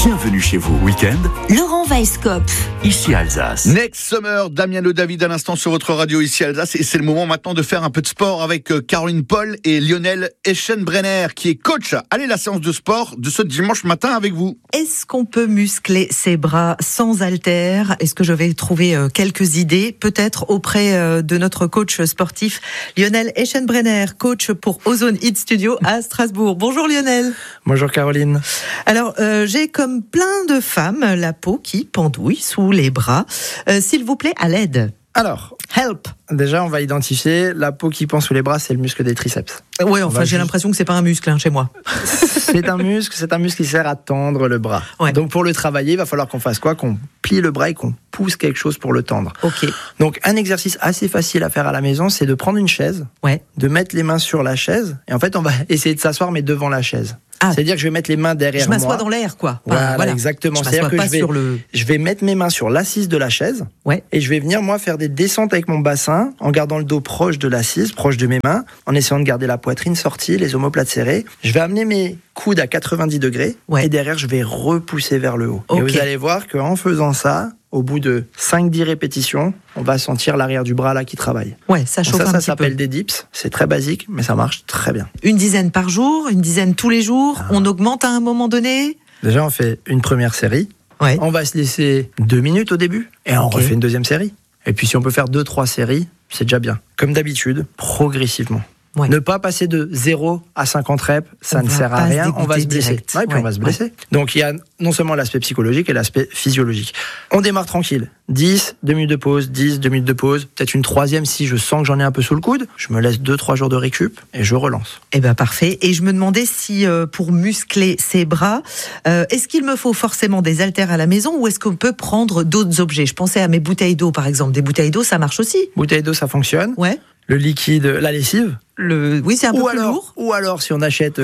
Bienvenue chez vous. Week-end, Laurent Weisskopf. ici Alsace. Next Summer, Damien Le David à l'instant sur votre radio ici Alsace. Et c'est le moment maintenant de faire un peu de sport avec Caroline Paul et Lionel Eschenbrenner qui est coach. Allez, la séance de sport de ce dimanche matin avec vous. Est-ce qu'on peut muscler ses bras sans haltères ? Est-ce que je vais trouver quelques idées, peut-être auprès de notre coach sportif Lionel Eschenbrenner, coach pour Ozone Hit Studio à Strasbourg. Bonjour Lionel. Bonjour Caroline. Alors, j'ai comme plein de femmes la peau qui pendouille sous les bras. S'il vous plaît, à l'aide. Alors, Help. déjà, on va identifier la peau qui pend sous les bras, c'est le muscle des triceps. Ouais, enfin, j'ai l'impression que c'est pas un muscle chez moi. C'est un muscle qui sert à tendre le bras. Ouais. Donc, pour le travailler, il va falloir qu'on fasse quoi ? Qu'on plie le bras et qu'on pousse quelque chose pour le tendre. Ok. Donc, un exercice assez facile à faire à la maison, c'est de prendre une chaise, Ouais. de mettre les mains sur la chaise, et en fait, on va essayer de s'asseoir, mais devant la chaise. Ah. C'est-à-dire que je vais mettre les mains derrière Je moi. m'assois dans l'air, quoi. Enfin, Voilà, exactement. Je C'est-à-dire m'assois que pas sur le. je vais mettre mes mains sur l'assise de la chaise. Ouais. Et je vais venir, moi, faire des descentes avec mon bassin, en gardant le dos proche de l'assise, proche de mes mains, en essayant de garder la poitrine sortie, les omoplates serrées. Je vais amener mes coudes à 90 degrés, Ouais. et derrière, je vais repousser vers le haut. Ok. Et vous allez voir qu'en faisant ça, au bout de 5-10 répétitions, on va sentir l'arrière du bras là qui travaille. Ouais, ça Donc chauffe un ça petit peu. s'appelle des dips. C'est très basique, mais ça marche très bien. Une dizaine par jour, une dizaine tous les jours. On augmente à un moment donné. Déjà, on fait une première série. Ouais. On va se laisser 2 minutes au début et on Ok. refait une deuxième série. Et puis si on peut faire 2-3 séries, c'est déjà bien. Comme d'habitude, progressivement. Ouais. Ne pas passer de 0 à 50 reps, ça On ne va sert pas à se rien, on va se dégoûter blesser. direct. Ouais, et puis Ouais. on va se blesser. Donc il y a non seulement l'aspect psychologique et l'aspect physiologique. On démarre tranquille. 10, 2 minutes de pause, 10, 2 minutes de pause, peut-être une troisième si je sens que j'en ai un peu sous le coude. Je me laisse 2-3 jours de récup et je relance. Eh ben parfait. Et je me demandais si pour muscler ses bras, est-ce qu'il me faut forcément des haltères à la maison ou est-ce qu'on peut prendre d'autres objets ? Je pensais à mes bouteilles d'eau par exemple. Des bouteilles d'eau, ça marche aussi. Bouteille d'eau, ça fonctionne. Ouais. Le liquide, la lessive. Oui, c'est un peu plus lourd. Ou alors, si on achète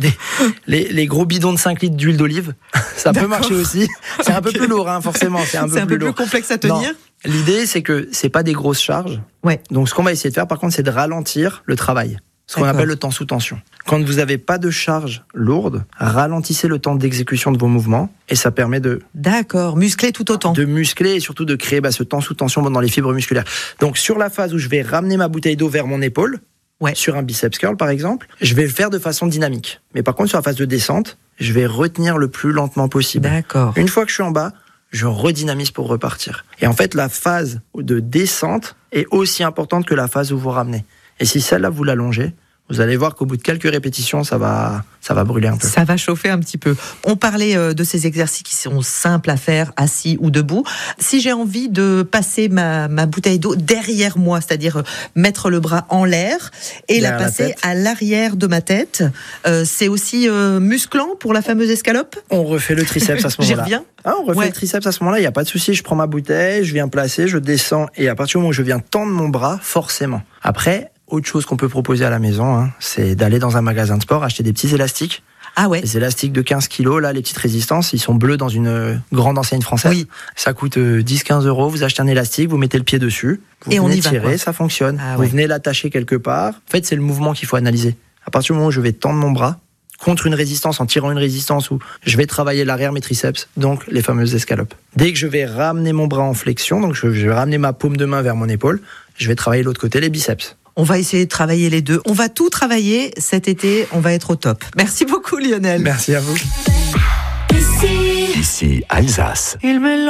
les gros bidons de 5 litres d'huile d'olive, ça peut D'accord. marcher aussi. C'est un peu plus lourd, hein, forcément. C'est un peu plus lourd. complexe à tenir. Non. L'idée, c'est que c'est pas des grosses charges. Ouais. Donc, ce qu'on va essayer de faire, par contre, c'est de ralentir le travail. Ce qu'on D'accord. appelle le temps sous tension. Quand vous n'avez pas de charge lourde, ralentissez le temps d'exécution de vos mouvements et ça permet de D'accord. Muscler tout autant. muscler et surtout de créer ce temps sous tension dans les fibres musculaires. Donc, sur la phase où je vais ramener ma bouteille d'eau vers mon épaule, Ouais. sur un biceps curl par exemple, je vais le faire de façon dynamique. Mais par contre, sur la phase de descente, je vais retenir le plus lentement possible. D'accord. Une fois que je suis en bas, je redynamise pour repartir. Et en fait, la phase de descente est aussi importante que la phase où vous ramenez. Et si celle-là, vous l'allongez, vous allez voir qu'au bout de quelques répétitions, ça va brûler un peu. Ça va chauffer un petit peu. On parlait de ces exercices qui sont simples à faire, assis ou debout. Si j'ai envie de passer ma bouteille d'eau derrière moi, c'est-à-dire mettre le bras en l'air et Derrière la la passer tête. à l'arrière de ma tête, c'est aussi musclant pour la fameuse escalope ? On refait le triceps à ce J'y moment-là. reviens. Ah, on refait Ouais. le triceps à ce moment-là, il n'y a pas de souci. Je prends ma bouteille, je viens placer, je descends. Et à partir du moment où je viens tendre mon bras, forcément. Après, autre chose qu'on peut proposer à la maison, hein, c'est d'aller dans un magasin de sport, acheter des petits élastiques. Ah ouais. Les élastiques de 15 kilos, là, les petites résistances, ils sont bleus dans une grande enseigne française. Oui. Ça coûte 10-15 euros. Vous achetez un élastique, vous mettez le pied dessus. Vous Et on venez y va, tirer, quoi. ça fonctionne. Ah vous ouais. venez l'attacher quelque part. En fait, c'est le mouvement qu'il faut analyser. À partir du moment où je vais tendre mon bras contre une résistance, en tirant une résistance, où je vais travailler l'arrière, mes triceps, donc les fameuses escalopes. Dès que je vais ramener mon bras en flexion, donc je vais ramener ma paume de main vers mon épaule, je vais travailler l'autre côté, les biceps. On va essayer de travailler les deux. On va tout travailler cet été. On va être au top. Merci beaucoup Lionel. Merci à vous. Ici Alsace. Il me